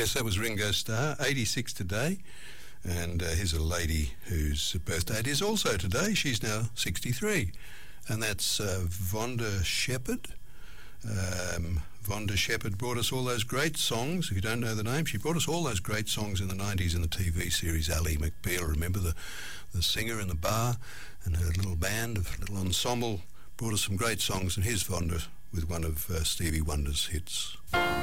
Yes, that was Ringo Starr, 86 today. And here's a lady whose birthday it is also today. She's now 63. And that's Vonda Shepard. Vonda Shepard brought us all those great songs. If you don't know the name, she brought us all those great songs in the 90s in the TV series Ally McBeal. Remember the singer in the bar and her little band, a little ensemble, brought us some great songs. And here's Vonda with one of Stevie Wonder's hits.